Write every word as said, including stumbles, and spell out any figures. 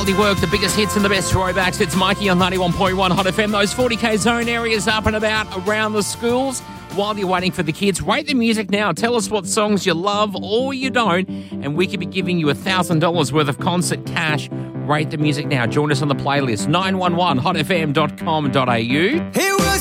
quality work, the biggest hits and the best throwbacks. It's Mikey on ninety-one point one Hot F M. Those forty K zone areas up and about around the schools. While you're waiting for the kids, rate the music now. Tell us what songs you love or you don't, and we could be giving you one thousand dollars worth of concert cash. Rate the music now. Join us on the playlist, nine one one hot f m dot com dot a u. It was